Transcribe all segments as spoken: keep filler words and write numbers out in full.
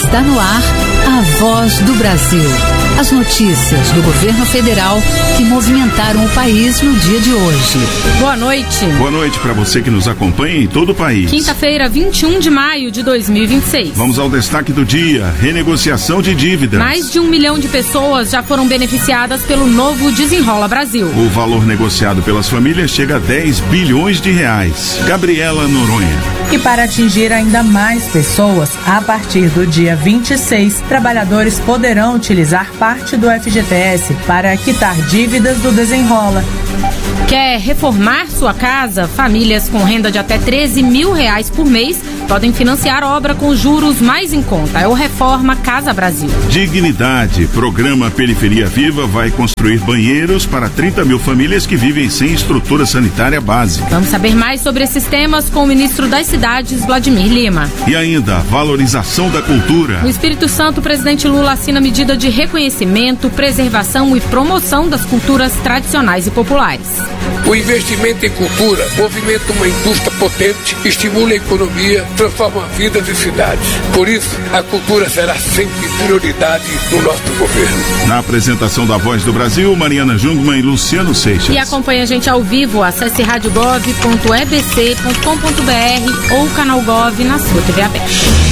Está no ar a Voz do Brasil. As notícias do governo federal que movimentaram o país no dia de hoje. Boa noite. Boa noite para você que nos acompanha em todo o país. Quinta-feira, vinte e um de maio de dois mil e vinte e seis. Vamos ao destaque do dia: renegociação de dívidas. Mais de um milhão de pessoas já foram beneficiadas pelo novo Desenrola Brasil. O valor negociado pelas famílias chega a dez bilhões de reais. Gabriela Noronha. E para atingir ainda mais pessoas, a partir do dia vinte e seis, trabalhadores poderão utilizar parte do F G T S para quitar dívidas do Desenrola. Quer reformar sua casa? Famílias com renda de até treze mil reais por mês podem financiar obra com juros mais em conta. É o Reforma Casa Brasil. Dignidade. Programa Periferia Viva vai construir banheiros para trinta mil famílias que vivem sem estrutura sanitária básica. Vamos saber mais sobre esses temas com o ministro das Cidades, Vladimir Lima. E ainda, valorização da cultura. No Espírito Santo, o presidente Lula assina medida de reconhecimento, preservação e promoção das culturas tradicionais e populares. O investimento em cultura movimenta uma indústria potente, estimula a economia, transforma vidas e cidades. Por isso, a cultura será sempre prioridade do nosso governo. Na apresentação da Voz do Brasil, Mariana Jungmann e Luciano Seixas. E acompanha a gente ao vivo, acesse rádio gov ponto e b c ponto com ponto b r ou canal Gov na sua T V aberta.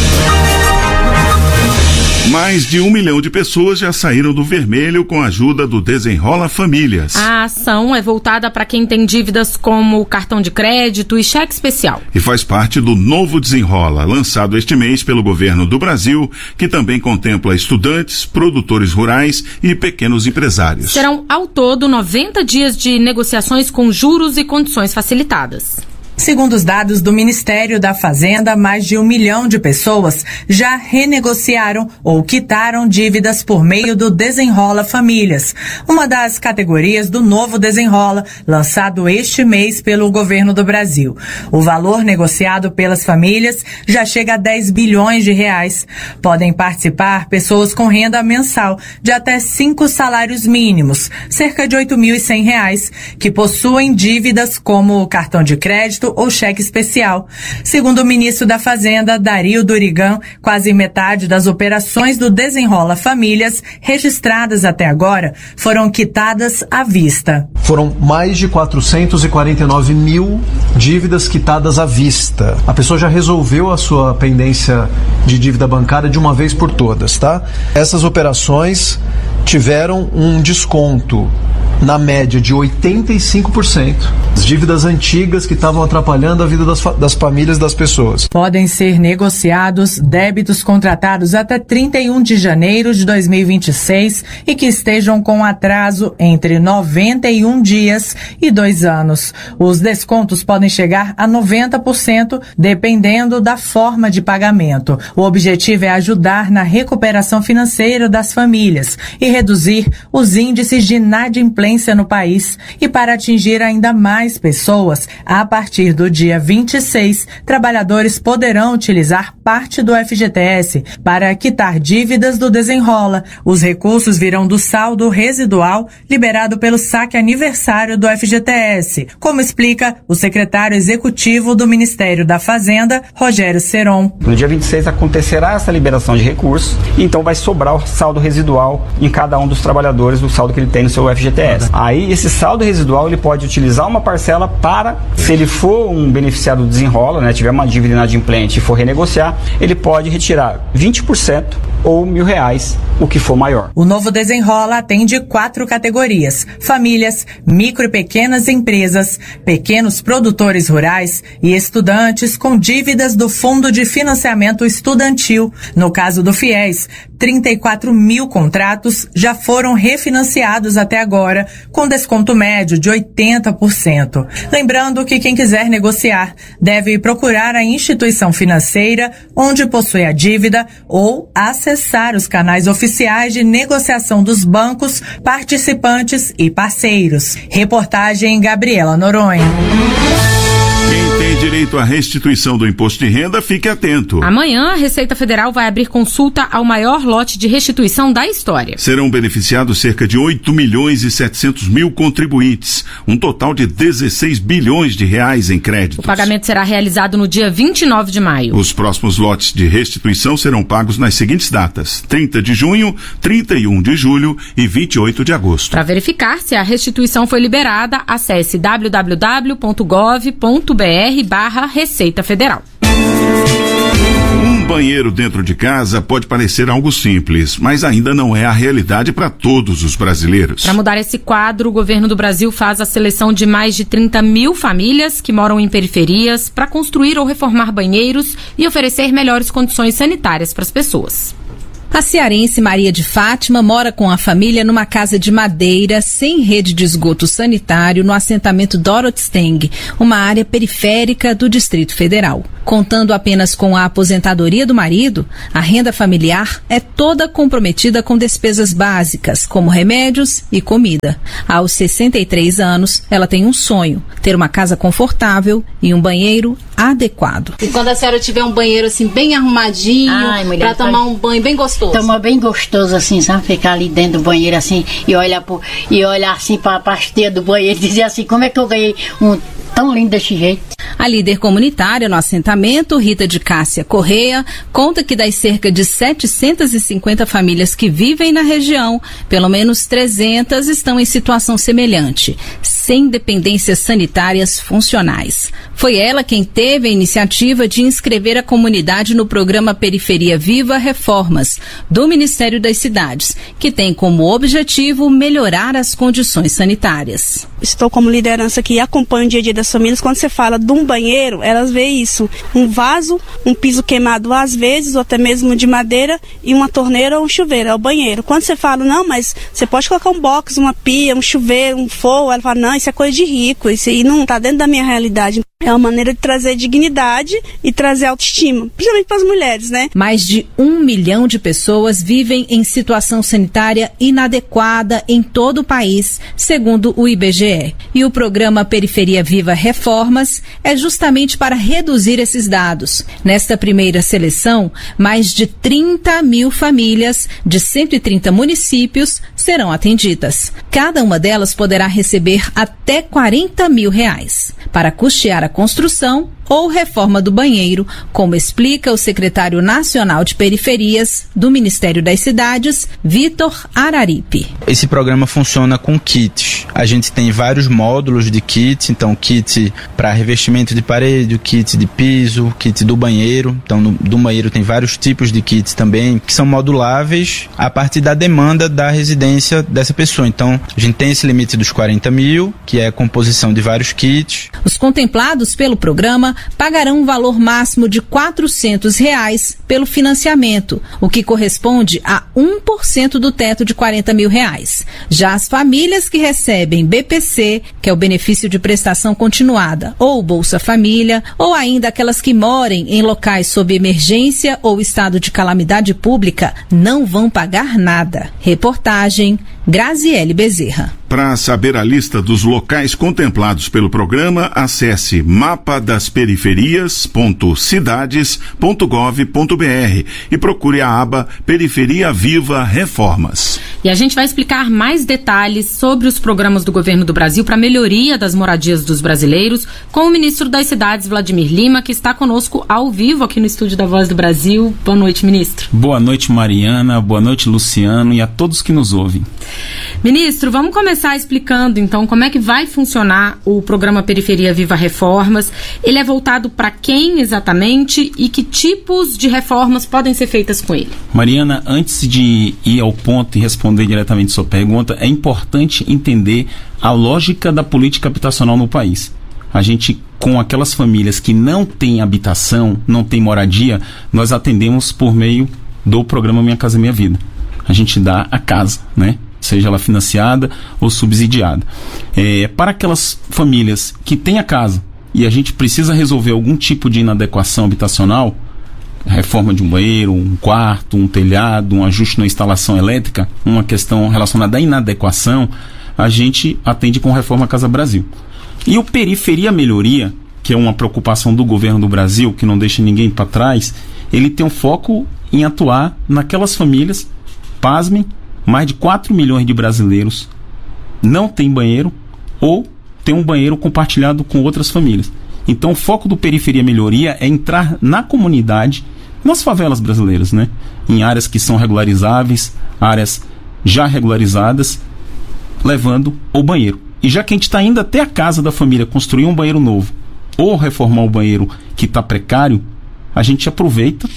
Mais de um milhão de pessoas já saíram do vermelho com a ajuda do Desenrola Famílias. A ação é voltada para quem tem dívidas como cartão de crédito e cheque especial. E faz parte do novo Desenrola, lançado este mês pelo governo do Brasil, que também contempla estudantes, produtores rurais e pequenos empresários. Serão, ao todo, noventa dias de negociações com juros e condições facilitadas. Segundo os dados do Ministério da Fazenda, mais de um milhão de pessoas já renegociaram ou quitaram dívidas por meio do Desenrola Famílias, uma das categorias do novo Desenrola, lançado este mês pelo governo do Brasil. O valor negociado pelas famílias já chega a dez bilhões de reais. Podem participar pessoas com renda mensal de até cinco salários mínimos, cerca de oito mil e cem reais, que possuem dívidas como cartão de crédito ou cheque especial. Segundo o ministro da Fazenda, Dario Durigan, quase metade das operações do Desenrola Famílias registradas até agora foram quitadas à vista. Foram mais de quatrocentos e quarenta e nove mil dívidas quitadas à vista. A pessoa já resolveu a sua pendência de dívida bancária de uma vez por todas, tá? Essas operações tiveram um desconto na média de oitenta e cinco por cento. As dívidas antigas que estavam atrapalhando a vida das, das famílias das pessoas. Podem ser negociados débitos contratados até trinta e um de janeiro de dois mil e vinte e seis e que estejam com atraso entre noventa e um dias e dois anos. Os descontos podem chegar a noventa por cento, dependendo da forma de pagamento. O objetivo é ajudar na recuperação financeira das famílias e reduzir os índices de inadimplência no país. E para atingir ainda mais pessoas, a partir do dia vinte e seis, trabalhadores poderão utilizar parte do F G T S para quitar dívidas do Desenrola. Os recursos virão do saldo residual liberado pelo saque aniversário do F G T S, como explica o secretário executivo do Ministério da Fazenda, Rogério Seron. No dia vinte e seis acontecerá essa liberação de recursos, então vai sobrar o saldo residual em cada um dos trabalhadores, do saldo que ele tem no seu F G T S. Aí esse saldo residual ele pode utilizar uma parcela para, se ele for um beneficiário do Desenrola, né, tiver uma dívida inadimplente e for renegociar, ele pode retirar vinte por cento ou mil reais, o que for maior. O novo Desenrola atende quatro categorias: famílias, micro e pequenas empresas, pequenos produtores rurais e estudantes com dívidas do Fundo de Financiamento Estudantil. No caso do FIES, trinta e quatro mil contratos já foram refinanciados até agora, com desconto médio de oitenta por cento. Lembrando que quem quiser negociar deve procurar a instituição financeira onde possui a dívida ou acessar os canais oficiais de negociação dos bancos, participantes e parceiros. Reportagem Gabriela Noronha. Quem tem tem direito à restituição do imposto de renda, fique atento. Amanhã, a Receita Federal vai abrir consulta ao maior lote de restituição da história. Serão beneficiados cerca de oito milhões e setecentos mil contribuintes, um total de dezesseis bilhões de reais em créditos. O pagamento será realizado no dia vinte e nove de maio. Os próximos lotes de restituição serão pagos nas seguintes datas: trinta de junho, trinta e um de julho e vinte e oito de agosto. Para verificar se a restituição foi liberada, acesse w w w ponto gov ponto b r barra Receita Federal. Um banheiro dentro de casa pode parecer algo simples, mas ainda não é a realidade para todos os brasileiros. Para mudar esse quadro, o governo do Brasil faz a seleção de mais de trinta mil famílias que moram em periferias para construir ou reformar banheiros e oferecer melhores condições sanitárias para as pessoas. A cearense Maria de Fátima mora com a família numa casa de madeira sem rede de esgoto sanitário no assentamento Dorothy Steng, uma área periférica do Distrito Federal. Contando apenas com a aposentadoria do marido, a renda familiar é toda comprometida com despesas básicas, como remédios e comida. Aos sessenta e três anos, ela tem um sonho: ter uma casa confortável e um banheiro adequado. E quando a senhora tiver um banheiro assim bem arrumadinho, para tomar um banho bem gostoso? Tomar bem gostoso assim, sabe? Ficar ali dentro do banheiro assim e olhar, pro, e olhar assim para a esteira do banheiro e dizer assim: como é que eu ganhei um tão lindo desse jeito? A líder comunitária no assentamento, Rita de Cássia Correia, conta que das cerca de setecentas e cinquenta famílias que vivem na região, pelo menos trezentas estão em situação semelhante, sem dependências sanitárias funcionais. Foi ela quem teve a iniciativa de inscrever a comunidade no programa Periferia Viva Reformas, do Ministério das Cidades, que tem como objetivo melhorar as condições sanitárias. Estou como liderança que acompanha o dia a dia das famílias. Quando você fala de um banheiro, elas veem isso: um vaso, um piso queimado às vezes, ou até mesmo de madeira, e uma torneira ou um chuveiro, é o banheiro. Quando você fala, não, mas você pode colocar um box, uma pia, um chuveiro, um fogo, ela fala, não, isso é coisa de rico, isso aí não está dentro da minha realidade. É uma maneira de trazer dignidade e trazer autoestima, principalmente para as mulheres, né? Mais de um milhão de pessoas vivem em situação sanitária inadequada em todo o país, segundo o I B G E. E o programa Periferia Viva Reformas é justamente para reduzir esses dados. Nesta primeira seleção, mais de trinta mil famílias de cento e trinta municípios serão atendidas. Cada uma delas poderá receber até quarenta mil reais para custear a construção ou reforma do banheiro, como explica o secretário nacional de periferias do Ministério das Cidades, Vitor Araripe. Esse programa funciona com kits. A gente tem vários módulos de kit, então kit para revestimento de parede, kit de piso, kit do banheiro. Então no, do banheiro tem vários tipos de kits também, que são moduláveis a partir da demanda da residência dessa pessoa. Então a gente tem esse limite dos quarenta mil, que é a composição de vários kits. Os contemplados pelo programa pagarão um valor máximo de quatrocentos reais pelo financiamento, o que corresponde a um por cento do teto de quarenta mil reais. Já as famílias que recebem B P C, que é o benefício de prestação continuada, ou Bolsa Família, ou ainda aquelas que morem em locais sob emergência ou estado de calamidade pública, não vão pagar nada. Reportagem Graziele Bezerra. Para saber a lista dos locais contemplados pelo programa, acesse mapa das periferias ponto cidades ponto gov ponto b r e procure a aba Periferia Viva Reformas. E a gente vai explicar mais detalhes sobre os programas do governo do Brasil para a melhoria das moradias dos brasileiros com o ministro das Cidades, Vladimir Lima, que está conosco ao vivo aqui no estúdio da Voz do Brasil. Boa noite, ministro. Boa noite, Mariana. Boa noite, Luciano, e a todos que nos ouvem. Ministro, vamos começar explicando então como é que vai funcionar o programa Periferia Viva Reformas. Ele é voltado para quem exatamente e que tipos de reformas podem ser feitas com ele? Mariana, antes de ir ao ponto e responder diretamente sua pergunta, é importante entender a lógica da política habitacional no país. A gente, com aquelas famílias que não têm habitação, não têm moradia, nós atendemos por meio do programa Minha Casa Minha Vida. A gente dá a casa, né? Seja ela financiada ou subsidiada. É, para aquelas famílias que têm a casa e a gente precisa resolver algum tipo de inadequação habitacional, reforma de um banheiro, um quarto, um telhado, um ajuste na instalação elétrica, uma questão relacionada à inadequação, a gente atende com Reforma Casa Brasil. E o Periferia Melhoria que é uma preocupação do governo do Brasil, que não deixa ninguém para trás, ele tem um foco em atuar naquelas famílias, pasmem, mais de quatro milhões de brasileiros não tem banheiro ou tem um banheiro compartilhado com outras famílias. Então o foco do Periferia Melhoria é entrar na comunidade, nas favelas brasileiras, né? Em áreas que são regularizáveis, áreas já regularizadas, levando o banheiro. E já que a gente está indo até a casa da família construir um banheiro novo ou reformar o banheiro que está precário, a gente aproveita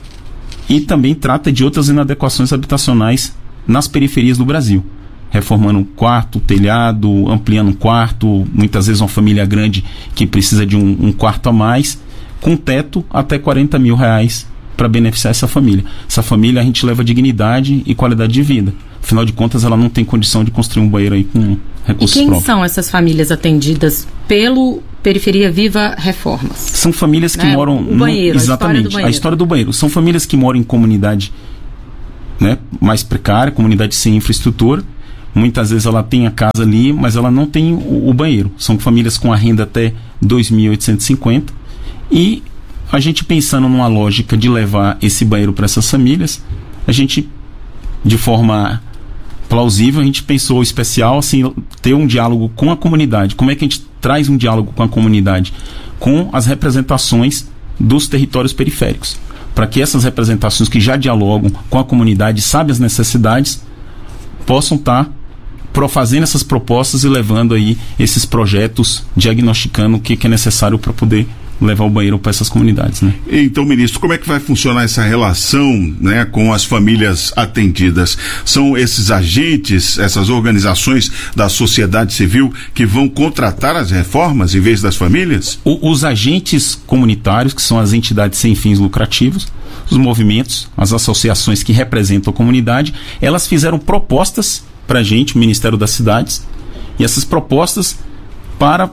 e também trata de outras inadequações habitacionais nas periferias do Brasil, reformando um quarto, telhado, ampliando um quarto, muitas vezes uma família grande que precisa de um, um quarto a mais, com teto até quarenta mil reais para beneficiar essa família. Essa família a gente leva dignidade e qualidade de vida. Afinal de contas, ela não tem condição de construir um banheiro aí com recursos próprios. E quem próprios. são essas famílias atendidas pelo Periferia Viva Reformas? São famílias que né? moram... O banheiro, no, exatamente, a história do banheiro. A história do banheiro. São famílias que moram em comunidade, né, mais precária, comunidade sem infraestrutura. Muitas vezes ela tem a casa ali, mas ela não tem o, o banheiro. São famílias com a renda até dois mil oitocentos e cinquenta. E a gente pensando numa lógica de levar esse banheiro para essas famílias, a gente, de forma plausível, a gente pensou especial, assim, ter um diálogo com a comunidade. Como é que a gente traz um diálogo com a comunidade? Com as representações dos territórios periféricos. Para que essas representações que já dialogam com a comunidade, sabem as necessidades, possam estar tá fazendo essas propostas e levando aí esses projetos, diagnosticando o que, que é necessário para poder levar o banheiro para essas comunidades, né? Então, ministro, como é que vai funcionar essa relação, né, com as famílias atendidas? São esses agentes, essas organizações da sociedade civil que vão contratar as reformas em vez das famílias? O, os agentes comunitários, que são as entidades sem fins lucrativos, os movimentos, as associações que representam a comunidade, elas fizeram propostas para a gente, o Ministério das Cidades, e essas propostas para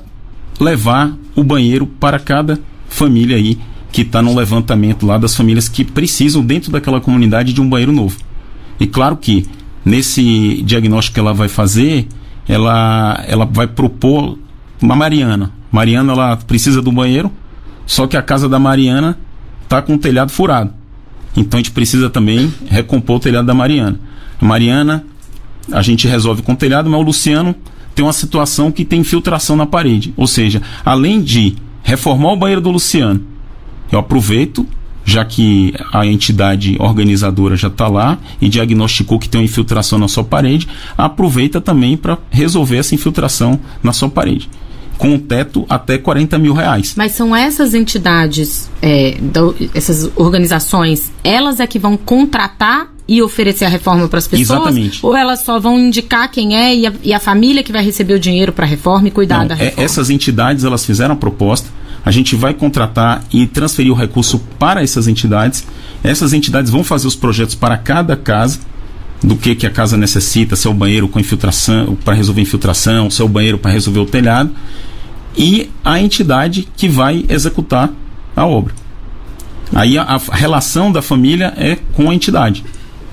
levar o banheiro para cada família aí que está no levantamento lá das famílias que precisam dentro daquela comunidade de um banheiro novo. E claro que nesse diagnóstico que ela vai fazer, ela, ela vai propor uma Mariana. Mariana, ela precisa do banheiro, só que a casa da Mariana está com o telhado furado. Então a gente precisa também recompor o telhado da Mariana. A Mariana, a gente resolve com o telhado, mas o Luciano tem uma situação que tem infiltração na parede. Ou seja, além de reformar o banheiro do Luciano, eu aproveito, já que a entidade organizadora já está lá e diagnosticou que tem uma infiltração na sua parede, aproveita também para resolver essa infiltração na sua parede, com um teto até quarenta mil reais. Mas são essas entidades, é, do, essas organizações, elas é que vão contratar e oferecer a reforma para as pessoas? Exatamente. Ou elas só vão indicar quem é e a, e a família que vai receber o dinheiro para a reforma e cuidar Não, da reforma? É, essas entidades, elas fizeram a proposta, a gente vai contratar e transferir o recurso para essas entidades. Essas entidades vão fazer os projetos para cada casa, do que, que a casa necessita, se é o banheiro com infiltração, para resolver infiltração, se é o banheiro para resolver o telhado, e a entidade que vai executar a obra. Aí a, a relação da família é com a entidade.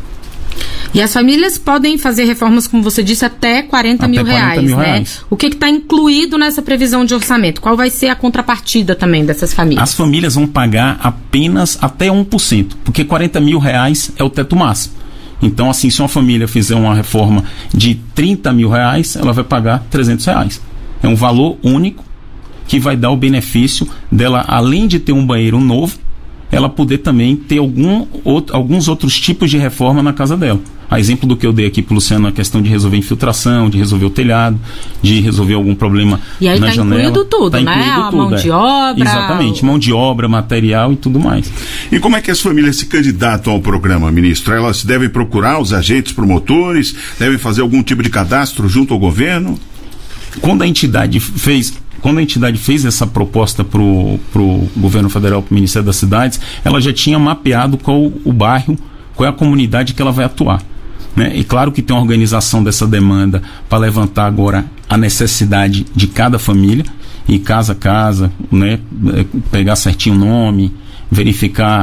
E as famílias podem fazer reformas, como você disse, até quarenta mil reais, mil né? reais. O que está incluído nessa previsão de orçamento? Qual vai ser a contrapartida também dessas famílias? As famílias vão pagar apenas até um por cento, porque quarenta mil reais é o teto máximo. Então, assim, se uma família fizer uma reforma de trinta mil reais, ela vai pagar trezentos reais. É um valor único que vai dar o benefício dela, além de ter um banheiro novo, ela poder também ter algum outro, alguns outros tipos de reforma na casa dela. A exemplo do que eu dei aqui para o Luciano, a questão de resolver infiltração, de resolver o telhado, de resolver algum problema e aí na tá janela. Incluído tudo, tá né? incluído A tudo, mão é. de obra. Exatamente, mão de obra, material e tudo mais. E como é que as famílias se candidatam ao programa, ministro? Elas devem procurar os agentes promotores, devem fazer algum tipo de cadastro junto ao governo? Quando a entidade fez... Quando a entidade fez essa proposta para o governo federal, para o Ministério das Cidades, ela já tinha mapeado qual o bairro, qual é a comunidade que ela vai atuar, né? E claro que tem uma organização dessa demanda para levantar agora a necessidade de cada família, e casa a casa, né? Pegar certinho o nome, verificar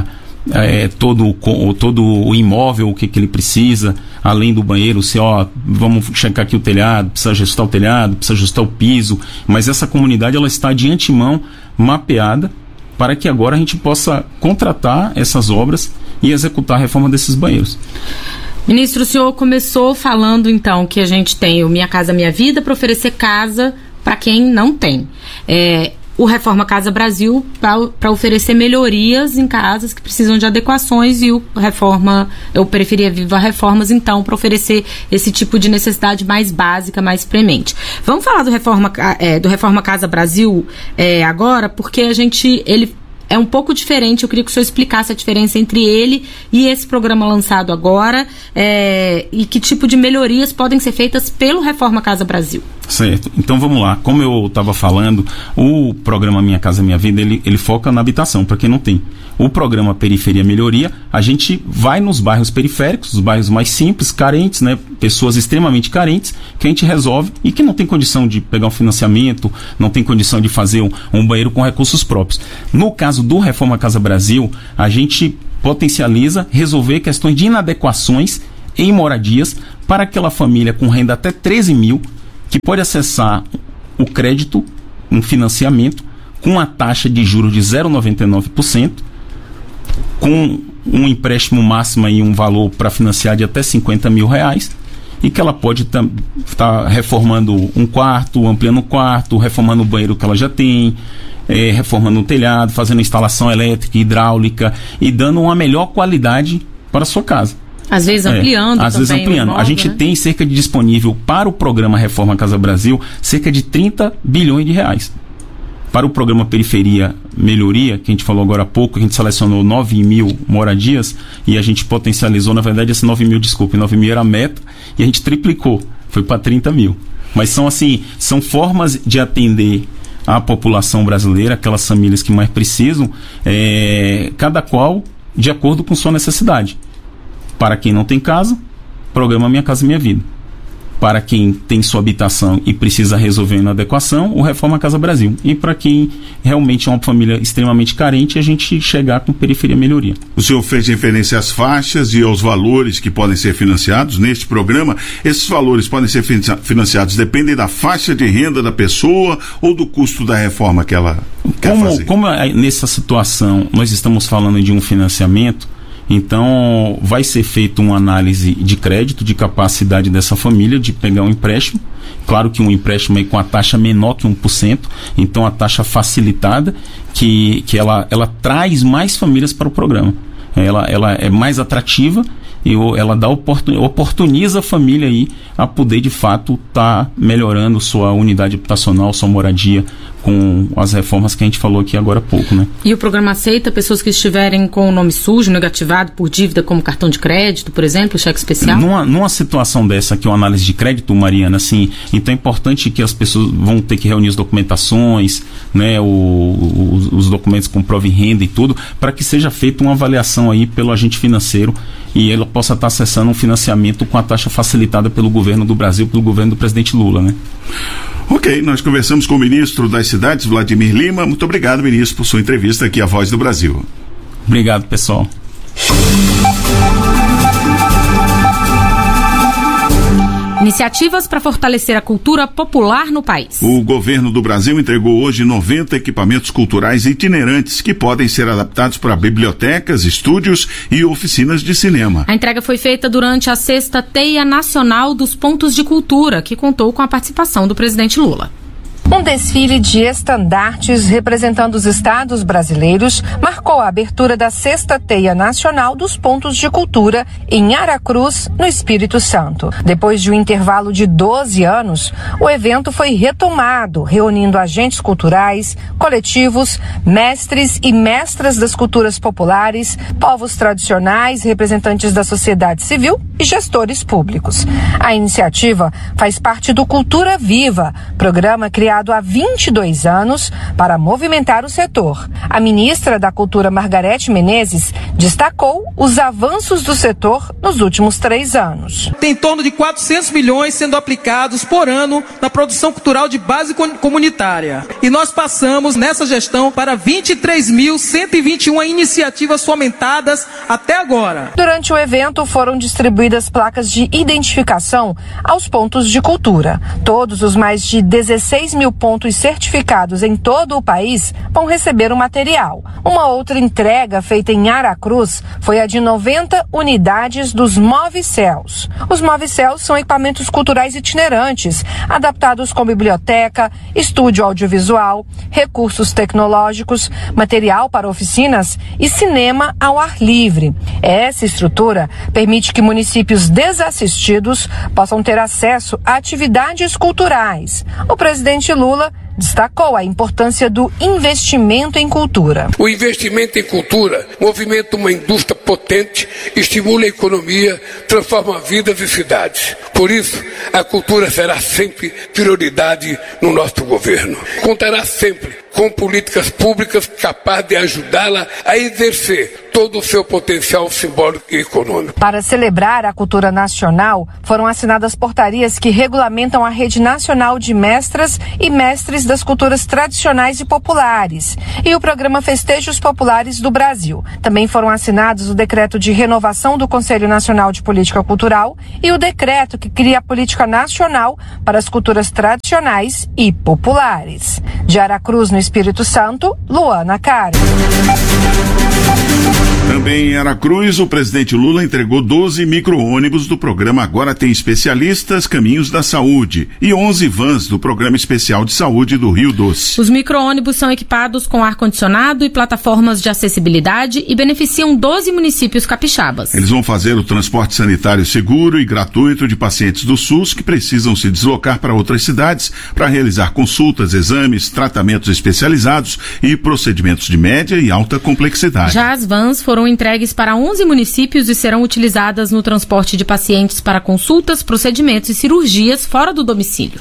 é, todo, todo o imóvel, o que, que ele precisa, além do banheiro, se ó, vamos checar aqui o telhado, precisa ajustar o telhado, precisa ajustar o piso, mas essa comunidade ela está de antemão mapeada para que agora a gente possa contratar essas obras e executar a reforma desses banheiros. Ministro, o senhor começou falando então que a gente tem o Minha Casa Minha Vida para oferecer casa para quem não tem. É, o Reforma Casa Brasil para oferecer melhorias em casas que precisam de adequações e o Reforma, o Periferia Viva Reformas, então, para oferecer esse tipo de necessidade mais básica, mais premente. Vamos falar do Reforma, é, do Reforma Casa Brasil é, agora, porque a gente, ele é um pouco diferente. Eu queria que o senhor explicasse a diferença entre ele e esse programa lançado agora, é, e que tipo de melhorias podem ser feitas pelo Reforma Casa Brasil. Certo. Então vamos lá. Como eu estava falando, o programa Minha Casa Minha Vida, ele, ele foca na habitação, para quem não tem. O programa Periferia Melhoria, a gente vai nos bairros periféricos, os bairros mais simples, carentes, né, pessoas extremamente carentes, que a gente resolve e que não tem condição de pegar um financiamento, não tem condição de fazer um, um banheiro com recursos próprios. No caso do Reforma Casa Brasil, a gente potencializa resolver questões de inadequações em moradias para aquela família com renda até treze mil, que pode acessar o crédito, um financiamento, com a taxa de juros de zero vírgula noventa e nove por cento, com um empréstimo máximo e um valor para financiar de até cinquenta mil reais, e que ela pode estar tá reformando um quarto, ampliando um quarto, reformando o banheiro que ela já tem, é, reformando o telhado, fazendo instalação elétrica, hidráulica e dando uma melhor qualidade para a sua casa. Às vezes ampliando. É, às vezes ampliando. Imóvel, a gente, né, tem cerca de disponível para o programa Reforma Casa Brasil cerca de trinta bilhões de reais. Para o programa Periferia Melhoria, que a gente falou agora há pouco, a gente selecionou nove mil moradias e a gente potencializou, na verdade, esse nove mil, desculpe, nove mil era a meta e a gente triplicou, foi para trinta mil. Mas são assim, são formas de atender a população brasileira, aquelas famílias que mais precisam, é, cada qual de acordo com sua necessidade. Para quem não tem casa, programa Minha Casa Minha Vida. Para quem tem sua habitação e precisa resolver uma adequação, o Reforma Casa Brasil. E para quem realmente é uma família extremamente carente, a gente chegar com Periferia Melhoria. O senhor fez referência às faixas e aos valores que podem ser financiados neste programa. Esses valores podem ser financiados, dependem da faixa de renda da pessoa ou do custo da reforma que ela quer como, fazer? Como nessa situação nós estamos falando de um financiamento, então vai ser feita uma análise de crédito, de capacidade dessa família de pegar um empréstimo. Claro que um empréstimo aí com a taxa menor que um por cento, então a taxa facilitada, que, que ela, ela traz mais famílias para o programa. Ela, ela é mais atrativa e ela dá oportun, oportuniza a família aí a poder de fato estar tá melhorando sua unidade habitacional, sua moradia, com as reformas que a gente falou aqui agora há pouco, né? E o programa aceita pessoas que estiverem com o nome sujo, negativado por dívida, como cartão de crédito, por exemplo, cheque especial? Numa, numa situação dessa, que é uma análise de crédito, Mariana, assim, então é importante que as pessoas vão ter que reunir as documentações, né, o, o, os documentos com prova em renda e tudo, para que seja feita uma avaliação aí pelo agente financeiro e ela possa estar acessando um financiamento com a taxa facilitada pelo governo do Brasil, pelo governo do presidente Lula, né? Ok, nós conversamos com o ministro das Cidades, Vladimir Lima. Muito obrigado, ministro, por sua entrevista aqui à Voz do Brasil. Obrigado, pessoal. Iniciativas para fortalecer a cultura popular no país. O governo do Brasil entregou hoje noventa equipamentos culturais itinerantes que podem ser adaptados para bibliotecas, estúdios e oficinas de cinema. A entrega foi feita durante a sexta Teia Nacional dos Pontos de Cultura, que contou com a participação do presidente Lula. Um desfile de estandartes representando os estados brasileiros marcou a abertura da sexta Teia Nacional dos Pontos de Cultura em Aracruz, no Espírito Santo. Depois de um intervalo de doze anos, o evento foi retomado, reunindo agentes culturais, coletivos, mestres e mestras das culturas populares, povos tradicionais, representantes da sociedade civil e gestores públicos. A iniciativa faz parte do Cultura Viva, programa criado criado há vinte e dois anos para movimentar o setor. A ministra da Cultura, Margarete Menezes, destacou os avanços do setor nos últimos três anos. Tem em torno de quatrocentos milhões sendo aplicados por ano na produção cultural de base comunitária. E nós passamos nessa gestão para vinte e três mil cento e vinte e uma iniciativas fomentadas até agora. Durante o evento foram distribuídas placas de identificação aos pontos de cultura. Todos os mais de dezesseis mil pontos certificados em todo o país vão receber o material. Uma outra entrega feita em Aracruz foi a de noventa unidades dos Move-Céus. Os Move-Céus são equipamentos culturais itinerantes, adaptados com biblioteca, estúdio audiovisual, recursos tecnológicos, material para oficinas e cinema ao ar livre. Essa estrutura permite que municípios desassistidos possam ter acesso a atividades culturais. O presidente Lula destacou a importância do investimento em cultura. O investimento em cultura movimenta uma indústria potente, estimula a economia, transforma vidas e cidades. Por isso, a cultura será sempre prioridade no nosso governo. Contará sempre com políticas públicas capazes de ajudá-la a exercer todo o seu potencial simbólico e econômico. Para celebrar a cultura nacional, foram assinadas portarias que regulamentam a Rede Nacional de Mestras e Mestres das Culturas Tradicionais e Populares e o programa Festejos Populares do Brasil. Também foram assinados o decreto de renovação do Conselho Nacional de Política Cultural e o decreto que cria a política nacional para as culturas tradicionais e populares. De Aracruz, no Espírito Santo, Luana Karen. Também em Aracruz, o presidente Lula entregou doze micro-ônibus do programa Agora Tem Especialistas Caminhos da Saúde e onze vans do Programa Especial de Saúde do Rio Doce. Os micro-ônibus são equipados com ar-condicionado e plataformas de acessibilidade e beneficiam doze municípios capixabas. Eles vão fazer o transporte sanitário seguro e gratuito de pacientes do SUS que precisam se deslocar para outras cidades para realizar consultas, exames, tratamentos especializados e procedimentos de média e alta complexidade. Já as vans foram entregues para onze municípios e serão utilizadas no transporte de pacientes para consultas, procedimentos e cirurgias fora do domicílio.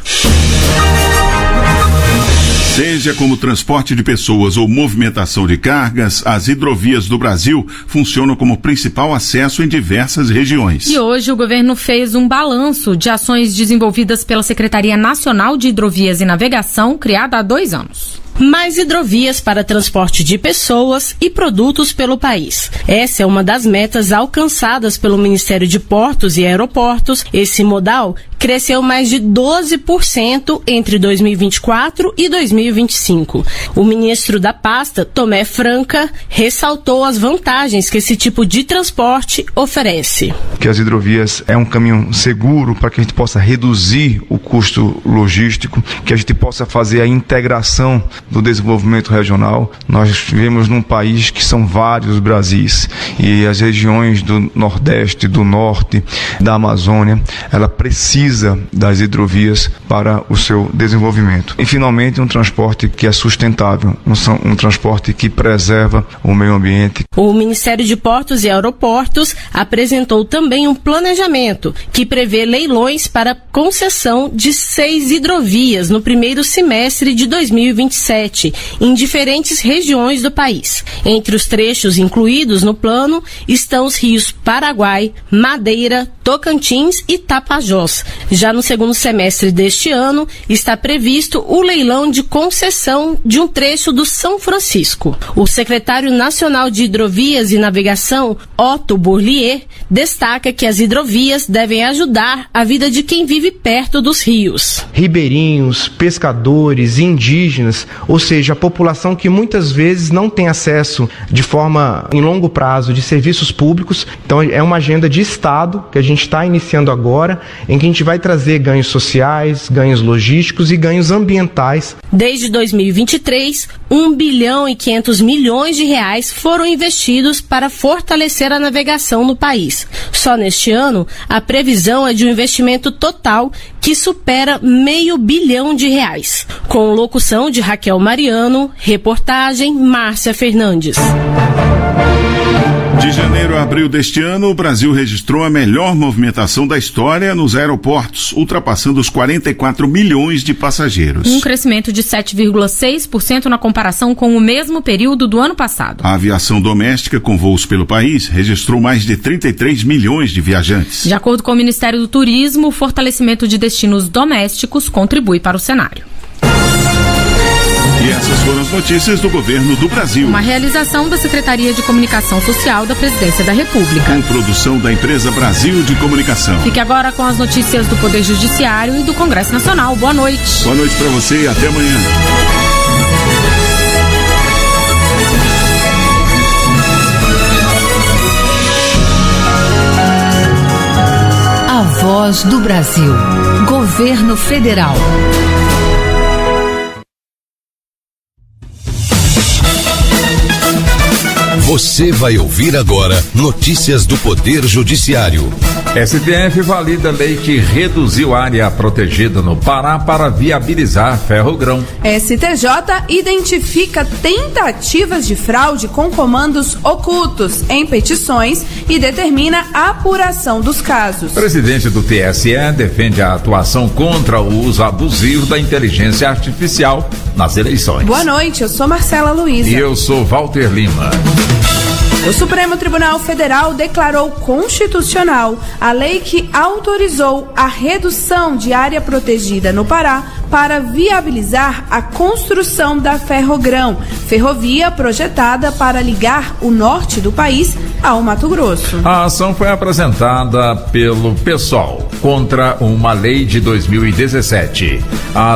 Seja como transporte de pessoas ou movimentação de cargas, as hidrovias do Brasil funcionam como principal acesso em diversas regiões. E hoje o governo fez um balanço de ações desenvolvidas pela Secretaria Nacional de Hidrovias e Navegação, criada há dois anos. Mais hidrovias para transporte de pessoas e produtos pelo país. Essa é uma das metas alcançadas pelo Ministério de Portos e Aeroportos. Esse modal cresceu mais de doze por cento entre dois mil e vinte e quatro e dois mil e vinte e cinco. O ministro da pasta, Tomé Franca, ressaltou as vantagens que esse tipo de transporte oferece. Que as hidrovias é um caminho seguro para que a gente possa reduzir o custo logístico, que a gente possa fazer a integração do desenvolvimento regional. Nós vivemos num país que são vários Brasis e as regiões do Nordeste, do Norte, da Amazônia, ela precisa das hidrovias para o seu desenvolvimento. E finalmente um transporte que é sustentável, um, um transporte que preserva o meio ambiente. O Ministério de Portos e Aeroportos apresentou também um planejamento que prevê leilões para concessão de seis hidrovias no primeiro semestre de dois mil e vinte e sete. Em diferentes regiões do país. Entre os trechos incluídos no plano estão os rios Paraguai, Madeira, Tocantins e Tapajós. Já no segundo semestre deste ano está previsto o leilão de concessão de um trecho do São Francisco. O secretário nacional de Hidrovias e Navegação, Otto Bourlier, destaca que as hidrovias devem ajudar a vida de quem vive perto dos rios. Ribeirinhos, pescadores, indígenas, ou seja, a população que muitas vezes não tem acesso de forma em longo prazo de serviços públicos. Então é uma agenda de Estado que a gente está iniciando agora, em que a gente vai trazer ganhos sociais, ganhos logísticos e ganhos ambientais. Desde dois mil e vinte e três, um bilhão e quinhentos milhões de reais foram investidos para fortalecer a navegação no país. Só neste ano, a previsão é de um investimento total que supera meio bilhão de reais. Com locução de Raquel Mariano, reportagem Márcia Fernandes. De janeiro a abril deste ano, o Brasil registrou a melhor movimentação da história nos aeroportos, ultrapassando os quarenta e quatro milhões de passageiros. Um crescimento de sete vírgula seis por cento na comparação com o mesmo período do ano passado. A aviação doméstica com voos pelo país registrou mais de trinta e três milhões de viajantes. De acordo com o Ministério do Turismo, o fortalecimento de destinos domésticos contribui para o cenário. E essas foram as notícias do governo do Brasil. Uma realização da Secretaria de Comunicação Social da Presidência da República. Com produção da empresa Brasil de Comunicação. Fique agora com as notícias do Poder Judiciário e do Congresso Nacional. Boa noite. Boa noite para você e até amanhã. A Voz do Brasil. Governo Federal. Você vai ouvir agora notícias do Poder Judiciário. S T F valida lei que reduziu área protegida no Pará para viabilizar ferrogrão. S T J identifica tentativas de fraude com comandos ocultos em petições e determina a apuração dos casos. Presidente do T S E defende a atuação contra o uso abusivo da inteligência artificial nas eleições. Boa noite, eu sou Marcela Luiza. E eu sou Walter Lima. O Supremo Tribunal Federal declarou constitucional a lei que autorizou a redução de área protegida no Pará para viabilizar a construção da Ferrogrão, ferrovia projetada para ligar o norte do país ao Mato Grosso. A ação foi apresentada pelo PSOL contra uma lei de dois mil e dezessete. A